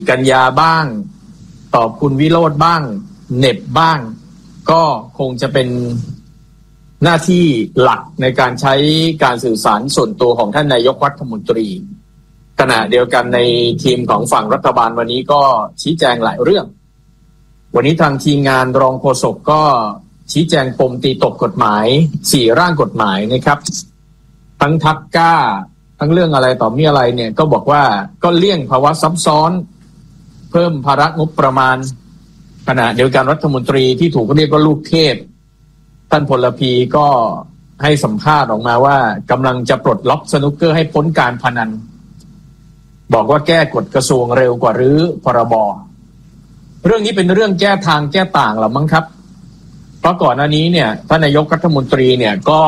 กัญญาบ้างตอบคุณวิโรจน์บ้างเน็บบ้างก็คงจะเป็นหน้าที่หลักในการใช้การสื่อสารส่วนตัวของท่านนายกรัฐมนตรีขณะเดียวกันในทีมของฝั่งรัฐบาลวันนี้ก็ชี้แจงหลายเรื่องวันนี้ทางทีมงานรองโฆษกก็ชี้แจงปมตีตกกฎหมาย4ร่างกฎหมายนะครับทั้งทักก้าทั้งเรื่องอะไรต่อมีอะไรเนี่ยก็บอกว่าก็เลี่ยงภาวะซับซ้อนเพิ่มภาระงบประมาณขณะเดียวกันรัฐมนตรีที่ถูกเรียกว่าลูกเทพท่านพลพีก็ให้สัมภาษณ์ออกมาว่ากำลังจะปลดล็อกสนุกเกอร์ให้พ้นการพนันบอกว่าแก้กฎกระทรวงเร็วกว่ารื้อพรบเรื่องนี้เป็นเรื่องแก้ทางแก้ต่างหรือมั้งครับเพราะก่อนหน้านี้เนี่ยท่านนายกรัฐมนตรีเนี่ยก็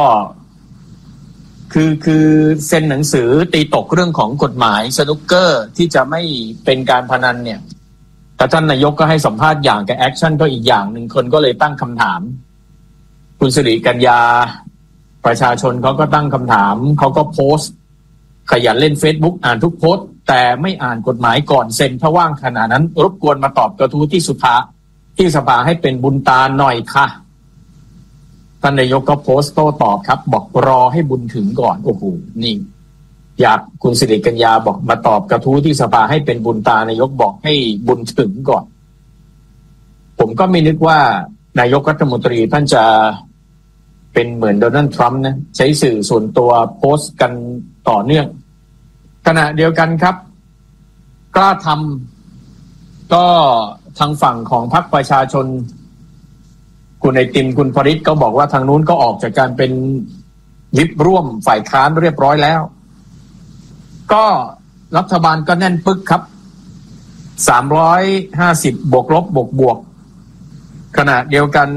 คือเซ็นหนังสือตีตกเรื่องของกฎหมายสนุกเกอร์ที่จะไม่เป็นการพนันเนี่ยแต่ท่านนายกก็ให้สัมภาษณ์อย่างกับแอคชั่นก็อีกอย่างหนึ่งคนก็เลยตั้งคำถามคุณสิริกัญญาประชาชนเขาก็ตั้งคำถามเขาก็โพสต์ขยันเล่น Facebook อ่านทุกโพสต์แต่ไม่อ่านกฎหมายก่อนเซ็นถ้าว่างขนาดนั้นรบกวนมาตอบกระทู้ที่สภาให้เป็นบุญตาหน่อยค่ะท่านนายกก็โพสต์โต้ตอบครับบอกรอให้บุญถึงก่อนโอ้โหนี่อยากคุณสิริกัญญาบอกมาตอบกระทู้ที่สภาให้เป็นบุญตานายกบอกให้บุญถึงก่อนผมก็ไม่นึกว่านายกรัฐมนตรีท่านจะเป็นเหมือนโดนัลด์ทรัมป์นะใช้สื่อส่วนตัวโพสต์กันต่อเนื่องขณะเดียวกันครับกล้าทำก็ทางฝั่งของพรรคประชาชนคุณไอติมคุณพริษก็บอกว่าทางนู้นก็ออกจากการเป็นวิปร่วมฝ่ายค้านเรียบร้อยแล้วก็รัฐบาลก็แน่นปึกครับ350บวกลบบวกขณะเดียวกัน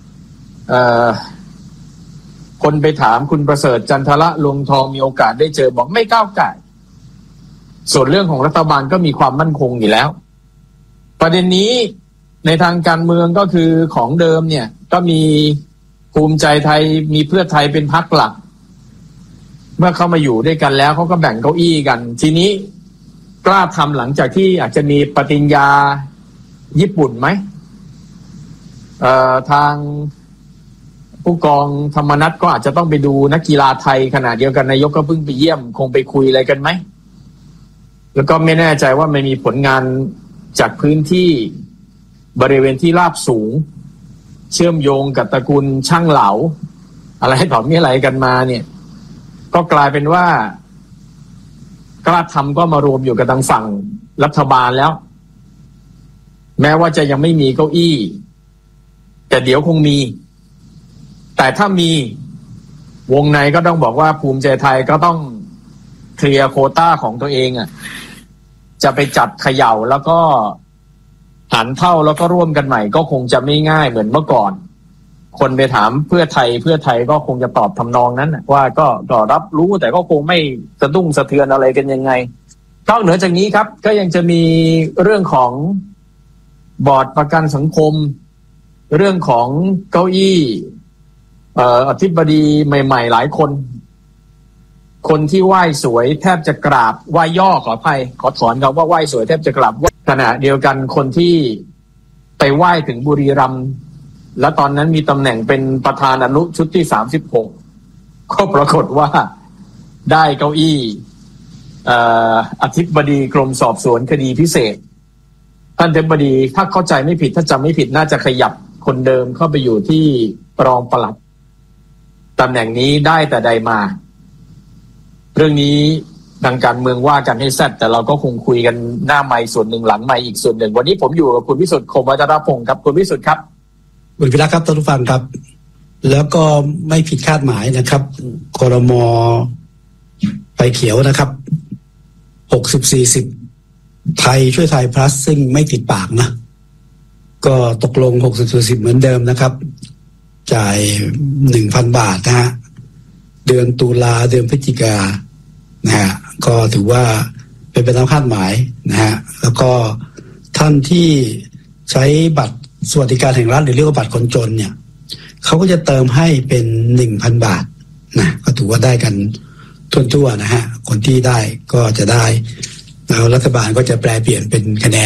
คนไปถามคุณประเสริฐจันทระลวงทองมีโอกาสได้เจอบอกไม่ก้าวไก่ส่วนเรื่องของรัฐบาลก็มีความมั่นคงอยู่แล้วประเด็นนี้ในทางการเมืองก็คือของเดิมเนี่ยก็มีภูมิใจไทยมีเพื่อไทยเป็นพรรคหลักเมื่อเข้ามาอยู่ด้วยกันแล้วเขาก็แบ่งเก้าอี้กันทีนี้กล้าทำหลังจากที่อาจจะมีปฏิญญาญี่ปุ่นไหมทางผู้กองธรรมนัสก็อาจจะต้องไปดูนักกีฬาไทยขณะเดียวกันนายกก็เพิ่งไปเยี่ยมคงไปคุยอะไรกันไหมแล้วก็ไม่แน่ใจว่าไม่มีผลงานจากพื้นที่บริเวณที่ราบสูงเชื่อมโยงกับตระกูลช่างเหลาอะไรต่อมีอะไรกันมาเนี่ยก็กลายเป็นว่ากล้าทำก็มารวมอยู่กับทางฝั่งรัฐบาลแล้วแม้ว่าจะยังไม่มีเก้าอี้แต่เดี๋ยวคงมีแต่ถ้ามีวงในก็ต้องบอกว่าภูมิใจไทยก็ต้องเคลียร์โควต้าของตัวเองจะไปจัดเขย่าแล้วก็หันเท่าแล้วก็ร่วมกันใหม่ก็คงจะไม่ง่ายเหมือนเมื่อก่อนคนไปถามเพื่อไทยก็คงจะตอบทำนองนั้นว่าก็รับรู้แต่ก็คงไม่สะดุ้งสะเทือนอะไรกันยังไงนอกเหนือจากนี้ครับก็ยังจะมีเรื่องของบอร์ดประกันสังคมเรื่องของเก้าอี้อธิบดีใหม่ๆหลายคนที่ไหว้สวยแทบจะกราบไหว้ย่อขออภัยขอถอนคำว่าไหว้สวยแทบจะกราบขณะเดียวกันคนที่ไปไหว้ถึงบุรีรัมย์และตอนนั้นมีตำแหน่งเป็นประธานอนุชุดที่36ก็ปรากฏว่าได้เก้าอี้อธิบดีกรมสอบสวนคดีพิเศษท่านอธิบดีถ้าเข้าใจไม่ผิดถ้าจำไม่ผิดน่าจะขยับคนเดิมเข้าไปอยู่ที่รองปลัดตำแหน่งนี้ได้แต่ใดมาเรื่องนี้ทางการเมืองว่ากันให้แซ่บแต่เราก็คงคุยกันหน้าไมค์ส่วนหนึ่งหลังไมค์อีกส่วนหนึ่งวันนี้ผมอยู่กับคุณวิสุทธิ์คมวัชรพงศ์ครับคุณวิสุทธิ์ครับคุณพิรักษ์ครับท่านผู้ฟังครับแล้วก็ไม่ผิดคาดหมายนะครับครม.ไฟเขียวนะครับ60-40ไทยช่วยไทยพลัสซึ่งไม่ติดปากนะก็ตกลง60-40เหมือนเดิมนะครับจ่าย 1,000 บาทนะฮะเดือนตุลาเดือนพฤศจิกานะฮะก็ถือว่าเป็นไปตามคาดหมายนะฮะแล้วก็ท่านที่ใช้บัตรสวัสดิการแห่งรัฐหรือเรียกว่าบัตรคนจนเนี่ยเขาก็จะเติมให้เป็น 1,000 บาทนะก็ถือว่าได้กันทั่วๆนะฮะคนที่ได้ก็จะได้แล้วรัฐบาลก็จะแปลเปลี่ยนเป็นคะแนน